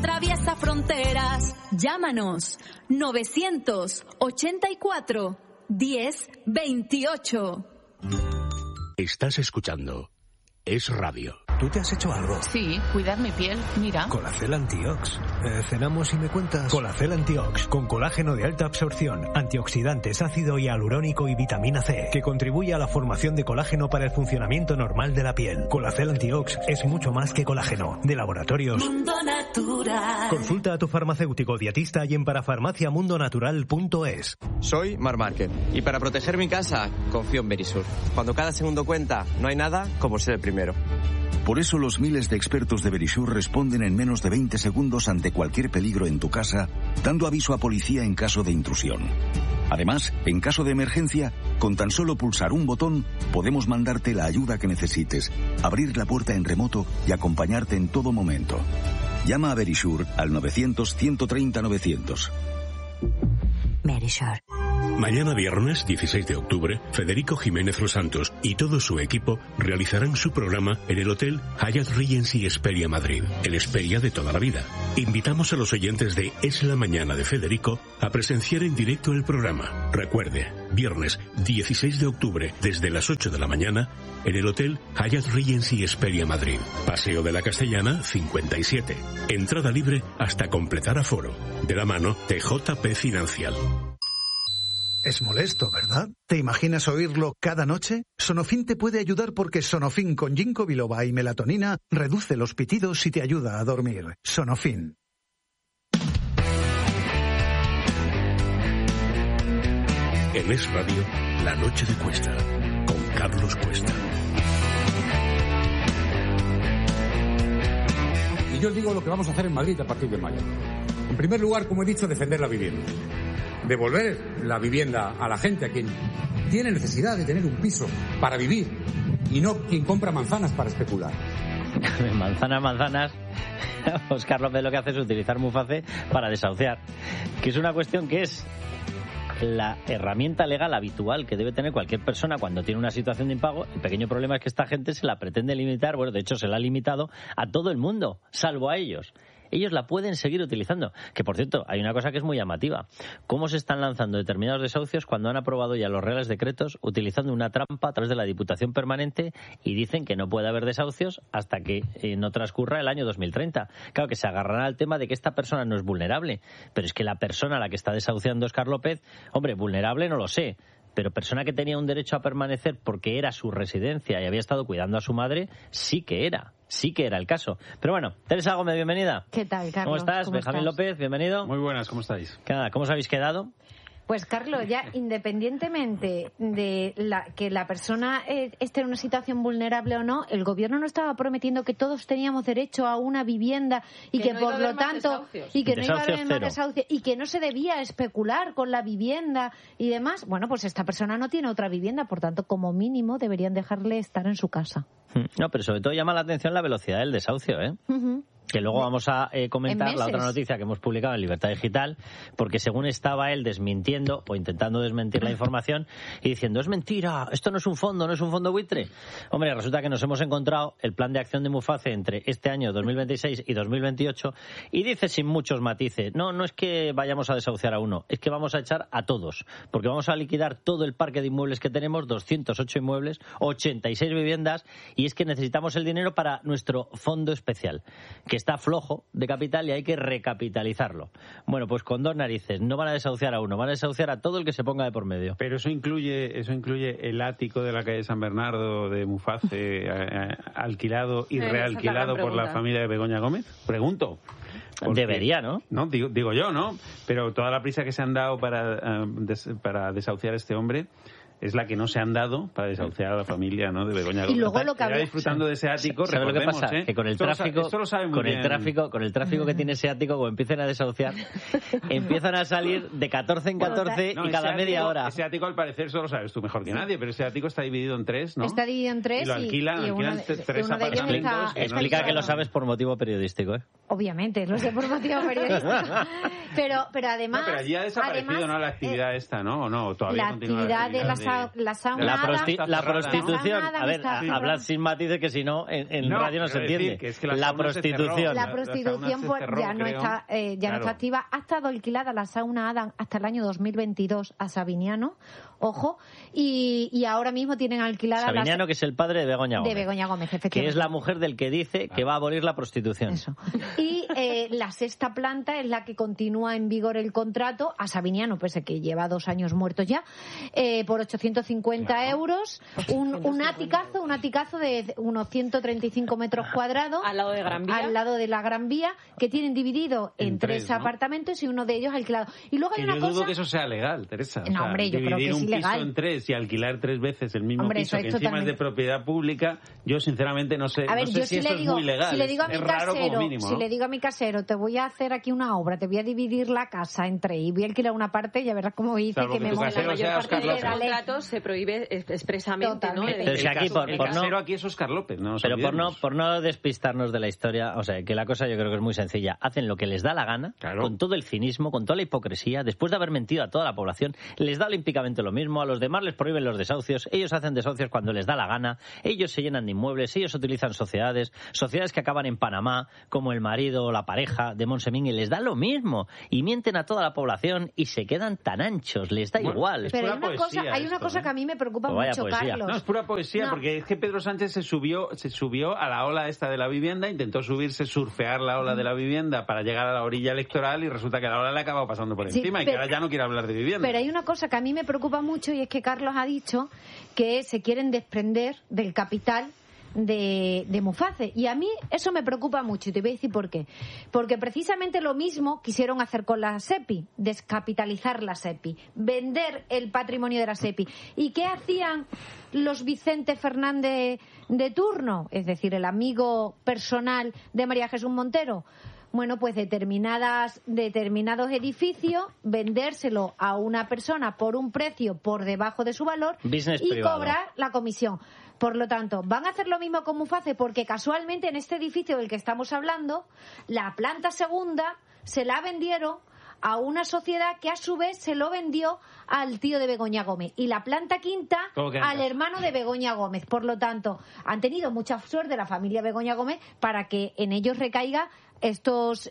atraviesa fronteras. Llámanos 984 1028. Estás escuchando Es Radio. ¿Tú te has hecho algo? Sí, cuidar mi piel, mira. Colacel Antiox. Cenamos y me cuentas. Colacel Antiox, con colágeno de alta absorción, antioxidantes, ácido hialurónico y vitamina C, que contribuye a la formación de colágeno para el funcionamiento normal de la piel. Colacel Antiox es mucho más que colágeno. De Laboratorios Mundo Natural. Consulta a tu farmacéutico dietista y en parafarmaciamundonatural.es. Soy Mar Márquez y para proteger mi casa confío en Verisur. Cuando cada segundo cuenta, no hay nada como ser el primero. Por eso los miles de expertos de Verisur responden en menos de 20 segundos ante cualquier peligro en tu casa, dando aviso a policía en caso de intrusión. Además, en caso de emergencia, con tan solo pulsar un botón, podemos mandarte la ayuda que necesites, abrir la puerta en remoto y acompañarte en todo momento. Llama a Verisur al 900-130-900. Verisur. Mañana viernes 16 de octubre, Federico Jiménez Los Santos y todo su equipo realizarán su programa en el Hotel Hyatt Regency Hesperia Madrid, el Hesperia de toda la vida. Invitamos a los oyentes de Es la Mañana de Federico a presenciar en directo el programa. Recuerde, viernes 16 de octubre desde las 8 de la mañana en el Hotel Hyatt Regency Hesperia Madrid. Paseo de la Castellana 57. Entrada libre hasta completar aforo. De la mano de JP Financial. Es molesto, ¿verdad? ¿Te imaginas oírlo cada noche? Sonofin te puede ayudar porque Sonofin con ginkgo biloba y melatonina reduce los pitidos y te ayuda a dormir. Sonofin. En Es Radio, La Noche de Cuesta, con Carlos Cuesta. Y yo os digo lo que vamos a hacer en Madrid a partir de mayo. En primer lugar, como he dicho, defender la vivienda. Devolver la vivienda a la gente, a quien tiene necesidad de tener un piso para vivir y no quien compra manzanas para especular. Manzanas. Óscar López lo que hace es utilizar Muface para desahuciar, que es una cuestión que es la herramienta legal habitual que debe tener cualquier persona cuando tiene una situación de impago. El pequeño problema es que esta gente se la pretende limitar, bueno, de hecho se la ha limitado a todo el mundo, salvo a ellos. Ellos la pueden seguir utilizando. Que, por cierto, hay una cosa que es muy llamativa. ¿Cómo se están lanzando determinados desahucios cuando han aprobado ya los reales decretos utilizando una trampa a través de la Diputación Permanente y dicen que no puede haber desahucios hasta que no transcurra el año 2030? Claro que se agarrarán al tema de que esta persona no es vulnerable. Pero es que la persona a la que está desahuciando Óscar López, hombre, vulnerable no lo sé, pero persona que tenía un derecho a permanecer porque era su residencia y había estado cuidando a su madre, sí que era el caso. Pero bueno, Teresa Gómez, bienvenida. ¿Qué tal, Carlos? ¿Cómo estás? Benjamín López, bienvenido. Muy buenas, ¿cómo estáis? ¿Cómo os habéis quedado? Pues, Carlos, ya independientemente de que la persona esté en una situación vulnerable o no, el gobierno no estaba prometiendo que todos teníamos derecho a una vivienda y que no por lo tanto y que no iba a haber más desahucios y que no se debía especular con la vivienda y demás. Bueno, pues esta persona no tiene otra vivienda, por tanto, como mínimo deberían dejarle estar en su casa. No, pero sobre todo llama la atención la velocidad del desahucio, ¿eh? Uh-huh. Que luego vamos a comentar la otra noticia que hemos publicado en Libertad Digital, porque según estaba él desmintiendo o intentando desmentir la información y diciendo, es mentira, esto no es un fondo buitre. Hombre, resulta que nos hemos encontrado el plan de acción de Muface entre este año 2026 y 2028 y dice sin muchos matices, no es que vayamos a desahuciar a uno, es que vamos a echar a todos, porque vamos a liquidar todo el parque de inmuebles que tenemos, 208 inmuebles, 86 viviendas, y es que necesitamos el dinero para nuestro fondo especial, que está flojo de capital y hay que recapitalizarlo. Bueno, pues con dos narices, no van a desahuciar a uno, van a desahuciar a todo el que se ponga de por medio. Pero eso incluye el ático de la calle San Bernardo de Muface alquilado y realquilado por la familia de Begoña Gómez. Pregunto. Debería, ¿no? No, digo yo, ¿no? Pero toda la prisa que se han dado para desahuciar a este hombre es la que no se han dado para desahuciar a la familia, ¿no?, de Begoña Gómez. Y luego lo que había disfrutando de ese ático, ¿sabes lo que pasa? Que con el tráfico, con el tráfico que tiene ese ático, como empiecen a desahuciar, empiezan a salir de 14 en 14 y cada media hora. Ese ático, al parecer, solo sabes tú mejor que nadie, pero ese ático está dividido en tres, ¿no? Está dividido en tres y lo alquilan tres apartamentos. Explica que lo sabes por motivo periodístico, ¿eh? Obviamente, lo sé por motivo periodístico. Pero además... No, pero allí ha desaparecido, ¿no? La actividad esta, ¿no? ¿O no? Todavía la actividad de la sauna... La prostitución... A ver, hablad sin matices que si no, en radio no se entiende. Que la prostitución. La prostitución ya no está activa. Ha estado alquilada la sauna Adam hasta el año 2022 a Sabiniano, ojo, y ahora mismo tienen alquilada... Sabiniano, que es el padre de Begoña Gómez. De Begoña Gómez, efectivamente. Que es la mujer del que dice que va a abolir la prostitución. Eso. Y la sexta planta es la que continúa en vigor el contrato a Sabiniano, pese que lleva 2 años muerto ya, por 850 euros, un aticazo de unos 135 metros cuadrados al lado de Gran Vía, al lado de la Gran Vía, que tienen dividido en 3 apartamentos y uno de ellos alquilado. Y luego hay una cosa... Yo dudo que eso sea legal, Teresa. No, hombre, yo creo que es ilegal. Dividir un piso en 3 y alquilar 3 veces el mismo piso, que encima es de propiedad pública, yo sinceramente no sé, si eso es muy legal. Si le digo a mi raro casero, como mínimo, ¿no? Si le digo a mi casero, te voy a hacer aquí una obra, te voy a dividir la casa en 3 y voy a alquilar una parte, ya verás cómo dice que me mola. La mayor parte de los contratos se prohíbe expresamente, ¿no? Pero si aquí el casero aquí es Óscar López, ¿no? Pero por no despistarnos de la historia, o sea, que la cosa yo creo que es muy sencilla. Hacen lo que les da la gana, con todo el cinismo, con toda la hipocresía, después de haber mentido a toda la población, les da olímpicamente lo mismo, a los demás les prohíben los desahucios, ellos hacen desahucios cuando les da la gana, ellos se llenan de inmuebles, ellos utilizan sociedades que acaban en Panamá, como el marido o la pareja de Monsemín, y les da lo mismo, y mienten a toda la población y se quedan tan anchos, les da igual. Pero hay una cosa que a mí me preocupa mucho, Carlos. No, es pura poesía, porque es que Pedro Sánchez se subió a la ola esta de la vivienda, intentó subirse, surfear la ola de la vivienda para llegar a la orilla electoral y resulta que la ola le ha acabado pasando por encima y que ahora ya no quiere hablar de vivienda. Pero hay una cosa que a mí me preocupa mucho y es que Carlos ha dicho que se quieren desprender del capital de Muface, y a mí eso me preocupa mucho y te voy a decir por qué. Porque precisamente lo mismo quisieron hacer con la SEPI, descapitalizar la SEPI, vender el patrimonio de la SEPI. ¿Y qué hacían los Vicente Fernández de turno? Es decir, el amigo personal de María Jesús Montero. Bueno, pues determinados edificios, vendérselo a una persona por un precio por debajo de su valor y cobrar la comisión. Por lo tanto, van a hacer lo mismo con Muface, porque casualmente en este edificio del que estamos hablando, la planta segunda se la vendieron a una sociedad que a su vez se lo vendió al tío de Begoña Gómez, y la planta quinta al hermano de Begoña Gómez. Por lo tanto, han tenido mucha suerte la familia Begoña Gómez para que en ellos recaiga estos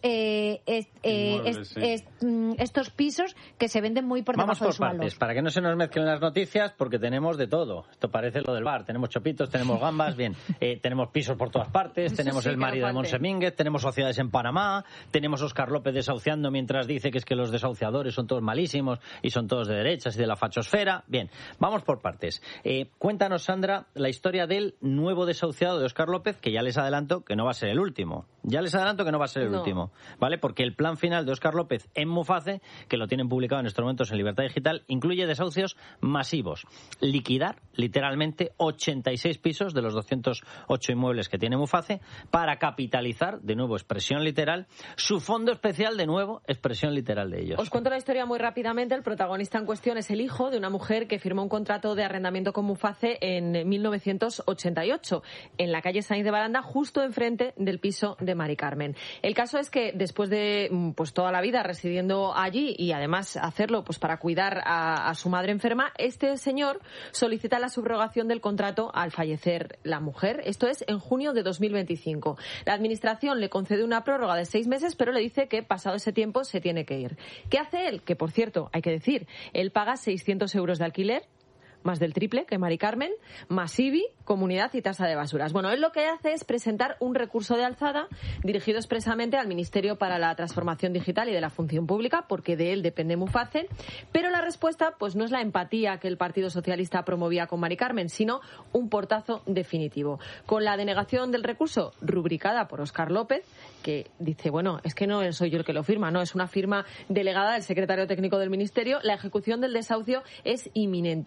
pisos que se venden muy por debajo de su valor. Vamos por partes, para que no se nos mezclen las noticias, porque tenemos de todo. Esto parece lo del bar. Tenemos chopitos, tenemos gambas, bien. Tenemos pisos por todas partes, tenemos el marido de Monsemínguez, tenemos sociedades en Panamá, tenemos Óscar López desahuciando mientras dice que es que los desahuciadores son todos malísimos y son todos de derechas y de la fachosfera. Bien, vamos por partes. Cuéntanos, Sandra, la historia del nuevo desahuciado de Óscar López, que ya les adelanto que no va a ser el último. Va a ser el último, ¿vale? Porque el plan final de Óscar López en Muface, que lo tienen publicado en estos momentos en Libertad Digital, incluye desahucios masivos. Liquidar, literalmente, 86 pisos de los 208 inmuebles que tiene Muface para capitalizar, de nuevo, expresión literal, su fondo especial, de nuevo, expresión literal de ellos. Os cuento la historia muy rápidamente. El protagonista en cuestión es el hijo de una mujer que firmó un contrato de arrendamiento con Muface en 1988, en la calle Sainz de Baranda, justo enfrente del piso de Mari Carmen. El caso es que después de toda la vida residiendo allí y además hacerlo para cuidar a su madre enferma, este señor solicita la subrogación del contrato al fallecer la mujer. Esto es en junio de 2025. La administración le concede una prórroga de 6 meses, pero le dice que pasado ese tiempo se tiene que ir. ¿Qué hace él? Que, por cierto, hay que decir, él paga 600 euros de alquiler, más del triple que Mari Carmen, más IBI, comunidad y tasa de basuras. Bueno, él lo que hace es presentar un recurso de alzada dirigido expresamente al Ministerio para la Transformación Digital y de la Función Pública, porque de él depende Muface, pero la respuesta no es la empatía que el Partido Socialista promovía con Mari Carmen, sino un portazo definitivo. Con la denegación del recurso rubricada por Óscar López, que dice, es que no soy yo el que lo firma, no, es una firma delegada del secretario técnico del Ministerio, la ejecución del desahucio es inminente. ¿Qué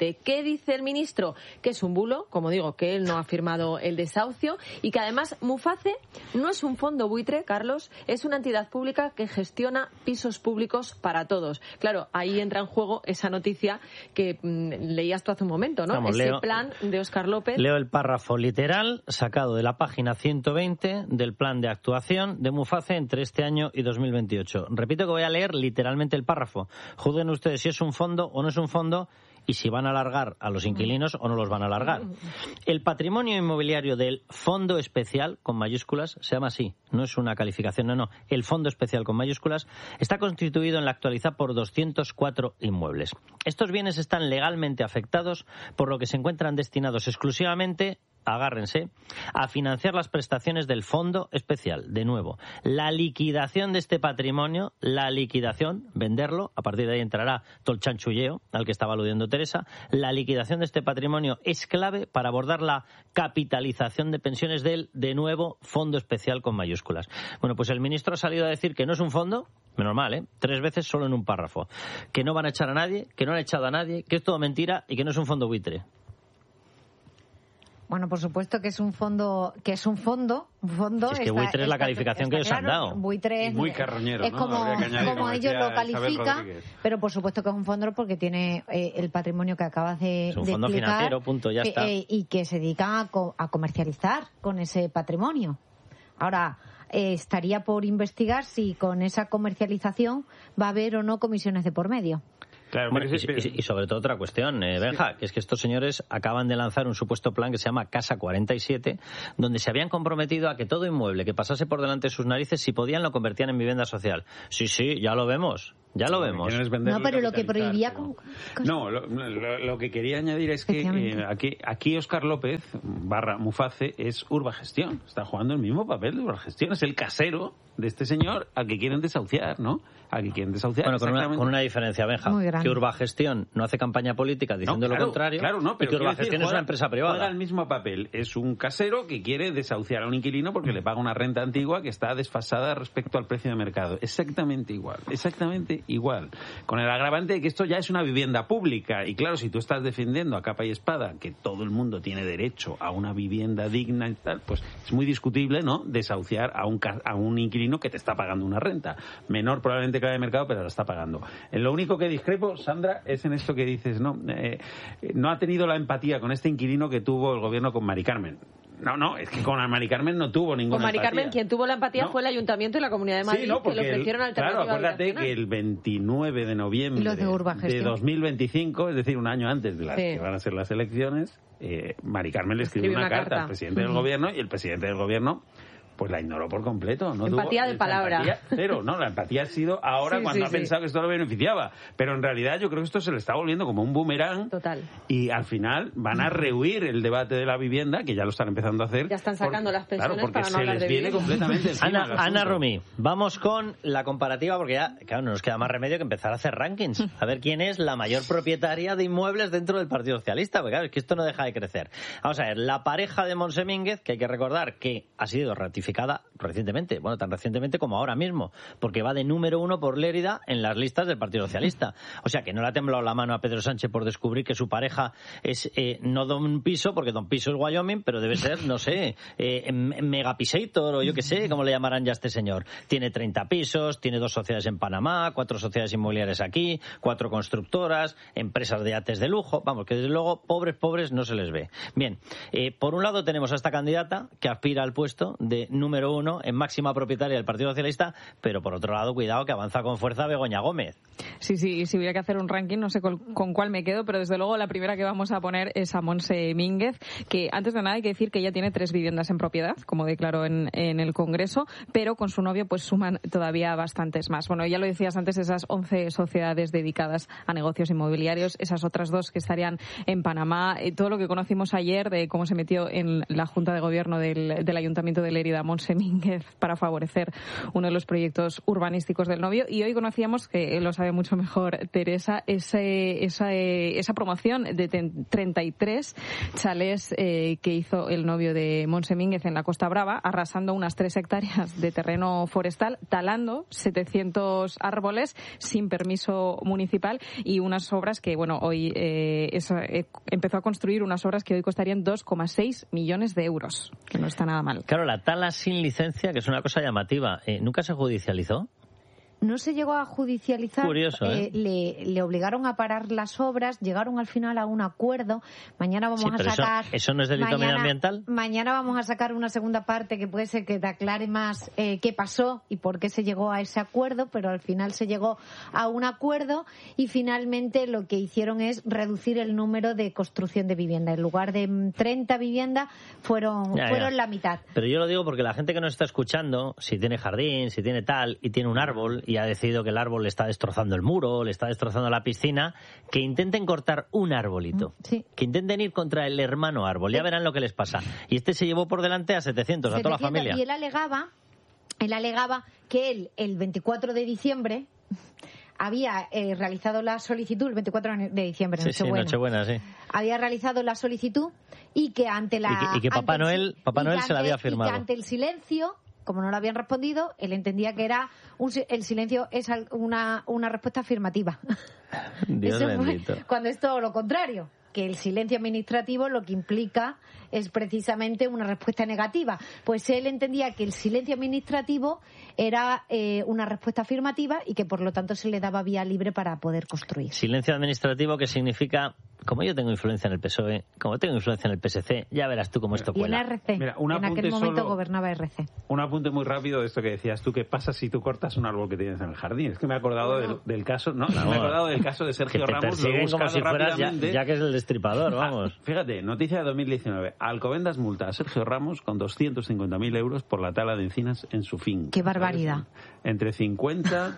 dice el ministro que es un bulo, como digo, que él no ha firmado el desahucio y que además Muface no es un fondo buitre, Carlos, es una entidad pública que gestiona pisos públicos para todos. Claro, ahí entra en juego esa noticia que leías tú hace un momento, ¿no? Vamos, ese plan de Óscar López. Leo el párrafo literal sacado de la página 120 del plan de actuación de Muface entre este año y 2028. Repito que voy a leer literalmente el párrafo. Juzguen ustedes si es un fondo o no es un fondo y si van a alargar a los inquilinos o no los van a alargar. El patrimonio inmobiliario del Fondo Especial, con mayúsculas, se llama así, no es una calificación, no, el Fondo Especial con mayúsculas, está constituido en la actualidad por 204 inmuebles. Estos bienes están legalmente afectados, por lo que se encuentran destinados exclusivamente, agárrense, a financiar las prestaciones del Fondo Especial. De nuevo, la liquidación de este patrimonio, venderlo, a partir de ahí entrará todo el chanchulleo al que estaba aludiendo Teresa, la liquidación de este patrimonio es clave para abordar la capitalización de pensiones del, de nuevo, Fondo Especial con mayúsculas. Bueno, pues el ministro ha salido a decir que no es un fondo, menos mal, 3 veces solo en un párrafo, que no van a echar a nadie, que no han echado a nadie, que es todo mentira y que no es un fondo buitre. Bueno, por supuesto que es un fondo, es que buitre es la calificación que ellos han dado. Buitre es muy carroñero, es ¿no? como ellos lo califican, pero por supuesto que es un fondo porque tiene el patrimonio que acabas de es un fondo explicar, financiero, punto, ya está. Y que se dedica a comercializar con ese patrimonio. Ahora, estaría por investigar si con esa comercialización va a haber o no comisiones de por medio. Claro, bueno, y sobre todo otra cuestión, Benja, que es que estos señores acaban de lanzar un supuesto plan que se llama Casa 47, donde se habían comprometido a que todo inmueble que pasase por delante de sus narices, si podían, lo convertían en vivienda social. Sí, ya lo vemos. Ya lo vemos. No, pero lo que prohibía... No, lo que quería añadir es que aquí Óscar López, / Muface, es Urbagestión. Está jugando el mismo papel de Urbagestión. Es el casero de este señor al que quieren desahuciar, ¿no? Al que quieren desahuciar. Bueno, con una diferencia, Benja. Que Urbagestión no hace campaña política diciendo lo contrario. Claro, no, pero y que Urbagestión es una empresa privada. Juega el mismo papel. Es un casero que quiere desahuciar a un inquilino porque le paga una renta antigua que está desfasada respecto al precio de mercado. Exactamente igual. Con el agravante de que esto ya es una vivienda pública. Y claro, si tú estás defendiendo a capa y espada que todo el mundo tiene derecho a una vivienda digna y tal, pues es muy discutible, ¿no?, desahuciar a un inquilino que te está pagando una renta. Menor probablemente que la de mercado, pero la está pagando. Lo único que discrepo, Sandra, es en esto que dices, ¿no? No ha tenido la empatía con este inquilino que tuvo el gobierno con Mari Carmen. No, es que con Mari Carmen no tuvo ninguna empatía. Con Mari Carmen quien tuvo la empatía fue el Ayuntamiento y la Comunidad de Madrid, que le ofrecieron alternativa. Claro, acuérdate que el 29 de noviembre de 2025, es decir, un año antes de las que van a ser las elecciones, Mari Carmen le escribió una carta al presidente del gobierno y el presidente del gobierno pues la ignoró por completo. No empatía tuvo, de palabra. La empatía ha sido ahora cuando ha pensado que esto lo beneficiaba. Pero en realidad yo creo que esto se le está volviendo como un boomerang. Total. Y al final van a rehuir el debate de la vivienda, que ya lo están empezando a hacer. Ya están sacando las pensiones porque para no hablar de viene completamente encima. Ana Rumi, vamos con la comparativa, porque ya, claro, no nos queda más remedio que empezar a hacer rankings. A ver quién es la mayor propietaria de inmuebles dentro del Partido Socialista, porque claro, es que esto no deja de crecer. Vamos a ver, la pareja de Montse Mínguez, que hay que recordar que ha sido ratificada recientemente, tan recientemente como ahora mismo, porque va de número 1 por Lérida en las listas del Partido Socialista. O sea, que no le ha temblado la mano a Pedro Sánchez por descubrir que su pareja es no Don Piso, porque Don Piso es Wyoming, pero debe ser, no sé, Megapisator o yo qué sé, cómo le llamarán ya a este señor. Tiene 30 pisos, tiene 2 sociedades en Panamá, 4 sociedades inmobiliarias aquí, 4 constructoras, empresas de yates de lujo. Vamos, que desde luego pobres no se les ve. Bien, por un lado tenemos a esta candidata que aspira al puesto de número 1 en máxima propietaria del Partido Socialista, pero por otro lado, cuidado, que avanza con fuerza Begoña Gómez. Sí, si hubiera que hacer un ranking, no sé con cuál me quedo, pero desde luego la primera que vamos a poner es a Montse Mínguez, que antes de nada hay que decir que ella tiene 3 viviendas en propiedad, como declaró en el Congreso, pero con su novio pues suman todavía bastantes más. Bueno, ya lo decías antes, esas 11 sociedades dedicadas a negocios inmobiliarios, esas otras 2 que estarían en Panamá, todo lo que conocimos ayer de cómo se metió en la Junta de Gobierno del Ayuntamiento de Lérida Montse Mínguez, Mínguez para favorecer uno de los proyectos urbanísticos del novio. Y hoy conocíamos, que lo sabe mucho mejor Teresa, esa promoción de 33 chalés que hizo el novio de Montse Mínguez en la Costa Brava, arrasando unas 3 hectáreas de terreno forestal, talando 700 árboles sin permiso municipal y unas obras que, bueno, hoy empezó a construir unas obras que hoy costarían 2,6 millones de euros, que no está nada mal. Claro, la tala sin licencia, que es una cosa llamativa, ¿nunca se judicializó? No se llegó a judicializar. Curioso, ¿eh? Le obligaron a parar las obras, llegaron al final a un acuerdo. Mañana vamos a sacar... ¿Eso no es delito medioambiental? Mañana vamos a sacar una segunda parte que puede ser que te aclare más qué pasó y por qué se llegó a ese acuerdo, pero al final se llegó a un acuerdo y finalmente lo que hicieron es reducir el número de construcción de vivienda. En lugar de 30 viviendas, fueron la mitad. Pero yo lo digo porque la gente que nos está escuchando, si tiene jardín, si tiene tal, y tiene un árbol y ha decidido que el árbol le está destrozando el muro, le está destrozando la piscina, que intenten cortar un arbolito. Sí. Que intenten ir contra el hermano árbol. Ya verán lo que les pasa. Y este se llevó por delante a 700, a toda la familia. Y él alegaba que él, el 24 de diciembre, había realizado la solicitud, el 24 de diciembre, Nochebuena, sí. Había realizado la solicitud y que ante la... Y que Papá Noel se la había firmado. Y que ante el silencio, como no lo habían respondido, él entendía que era el silencio es una respuesta afirmativa. Dios bendito. Cuando es todo lo contrario, que el silencio administrativo lo que implica es precisamente una respuesta negativa. Pues él entendía que el silencio administrativo era una respuesta afirmativa y que por lo tanto se le daba vía libre para poder construir. Silencio administrativo, que significa, como yo tengo influencia en el PSOE, como tengo influencia en el PSC, ya verás tú cómo esto cuela. Y en RC, Mira, en aquel momento gobernaba RC. Un apunte muy rápido de esto que decías tú, ¿qué pasa si tú cortas un árbol que tienes en el jardín? Es que me he acordado del caso, me he acordado del caso de Sergio Ramos, lo he buscado como si fueras rápidamente. Ya que es el destripador, vamos. Fíjate, noticia de 2019. Alcobendas multa a Sergio Ramos con 250.000 euros por la tala de encinas en su finca. ¡Qué barbaridad! Entre 50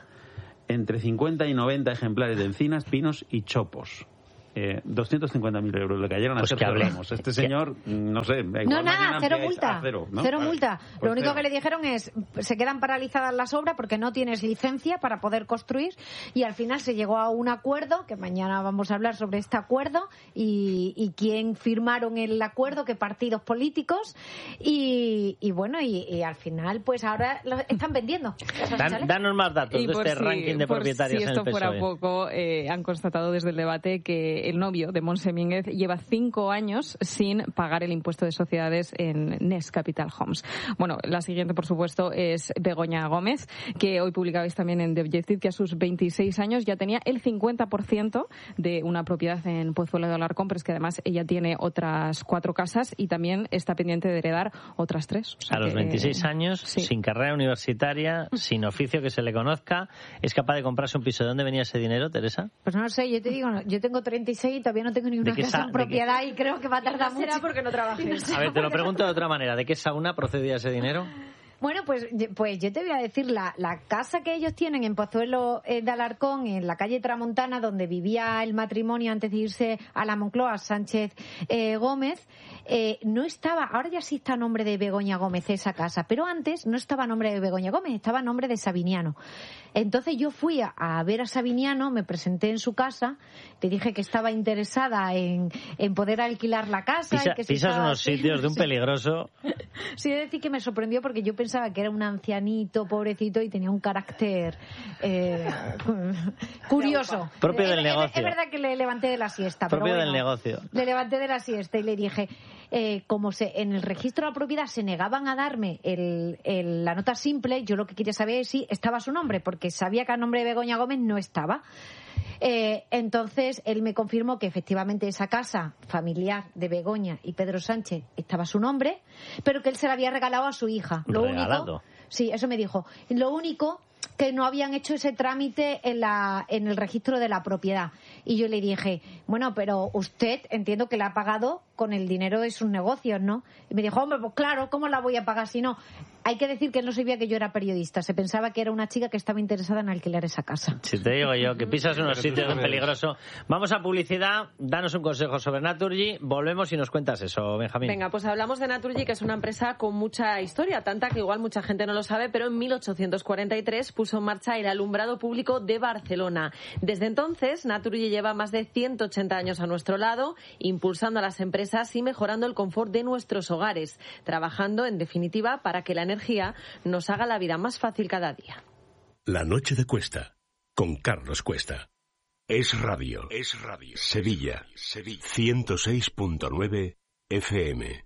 y 90 ejemplares de encinas, pinos y chopos. 250.000 euros le cayeron a Sergio Ramos. Este señor, no sé... cero multa. Cero multa. Pues lo único que le dijeron es, se quedan paralizadas las obras porque no tienes licencia para poder construir, y al final se llegó a un acuerdo, que mañana vamos a hablar sobre este acuerdo y quién firmaron el acuerdo, qué partidos políticos, y bueno, y al final pues ahora lo están vendiendo. Danos más datos de este ranking de propietarios en el PSOE. Si esto fuera poco, han constatado desde el debate que el novio de Montse Mínguez lleva 5 años sin pagar el impuesto de sociedades en Nest Capital Homes. Bueno, la siguiente, por supuesto, es Begoña Gómez, que hoy publicabais también en The Objective que a sus 26 años ya tenía el 50% de una propiedad en Pozuelo de Alarcón, pero es que además ella tiene otras 4 casas y también está pendiente de heredar otras 3. O sea, a los 26 años, sí, sin carrera universitaria, sin oficio que se le conozca, ¿es capaz de comprarse un piso? ¿De dónde venía ese dinero, Teresa? Pues no lo sé, yo te digo, yo tengo 36 y todavía no tengo ni una casa en propiedad y creo que va a tardar mucho. Será porque no trabajes. A ver, te lo pregunto de otra manera. ¿De qué sauna procedía ese dinero? Bueno, pues yo te voy a decir, la casa que ellos tienen en Pozuelo de Alarcón, en la calle Tramontana, donde vivía el matrimonio antes de irse a la Moncloa, Sánchez Gómez, no estaba, ahora ya sí está a nombre de Begoña Gómez esa casa, pero antes no estaba a nombre de Begoña Gómez, estaba a nombre de Sabiniano. Entonces yo fui a ver a Sabiniano, me presenté en su casa, te dije que estaba interesada en poder alquilar la casa. Pisas unos sitios de un peligroso. Sí, he de decir que me sorprendió porque yo pensaba que era un ancianito, pobrecito, y tenía un carácter curioso. Propio del negocio. Es verdad que le levanté de la siesta. Propio pero del negocio. Le levanté de la siesta y le dije, como en el registro de la propiedad se negaban a darme la nota simple, yo lo que quería saber es si estaba su nombre, porque sabía que a nombre de Begoña Gómez no estaba. Entonces él me confirmó que efectivamente esa casa familiar de Begoña y Pedro Sánchez estaba a su nombre, pero que él se la había regalado a su hija. Regalado. Sí, eso me dijo. Lo único que no habían hecho ese trámite en el registro de la propiedad. Y yo le dije, bueno, pero usted entiendo que la ha pagado con el dinero de sus negocios, ¿no? Y me dijo, hombre, pues claro, ¿cómo la voy a pagar si no? Hay que decir que él no sabía que yo era periodista. Se pensaba que era una chica que estaba interesada en alquilar esa casa. Si te digo yo que pisas unos sitios peligrosos. Vamos a publicidad. Danos un consejo sobre Naturgy. Volvemos y nos cuentas eso, Benjamín. Venga, pues hablamos de Naturgy, que es una empresa con mucha historia, tanta que igual mucha gente no lo sabe, pero en 1843 puso en marcha el alumbrado público de Barcelona. Desde entonces, Naturgy lleva más de 180 años a nuestro lado, impulsando a las empresas y mejorando el confort de nuestros hogares, trabajando, en definitiva, para que la energía nos haga la vida más fácil cada día. La noche de Cuesta, con Carlos Cuesta. Es radio. Sevilla. 106.9 FM.